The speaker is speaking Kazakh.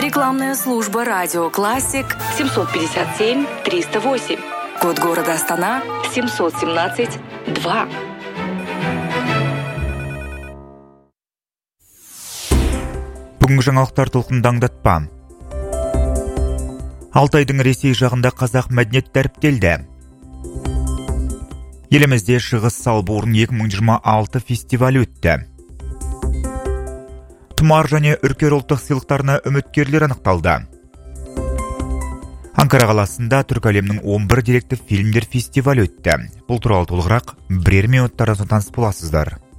Рекламная служба «Радио Классик» 757-308. Код города Астана 717-2. Бүгінгі жаңалықтар толқындаңдатпа. Алтайдың Ресей жағында қазақ мәдениет дәріптелді. Елімізде Шығыс Салбурын 2026 фестивалі өтті. Тұмар және Үркер ұлттық сыйлықтарына үміткерлер анықталды. Анкара қаласында түркі әлемінің 11 деректі фильмдер фестивалі өтті. Бұл туралы толығырақ бірер минуттардан соң таныс боласыздар.